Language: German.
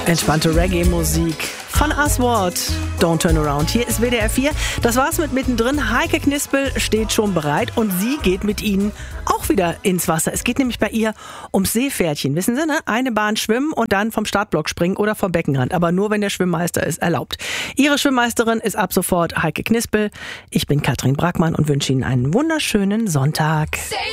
Entspannte Reggae-Musik von Aswad. Don't Turn Around. Hier ist WDR 4. Das war's mit Mittendrin. Heike Knispel steht schon bereit und sie geht mit Ihnen auch wieder ins Wasser. Es geht nämlich bei ihr ums Seepferdchen. Wissen Sie, ne? Eine Bahn schwimmen und dann vom Startblock springen oder vom Beckenrand. Aber nur, wenn der Schwimmmeister ist erlaubt. Ihre Schwimmmeisterin ist ab sofort Heike Knispel. Ich bin Katrin Brackmann und wünsche Ihnen einen wunderschönen Sonntag.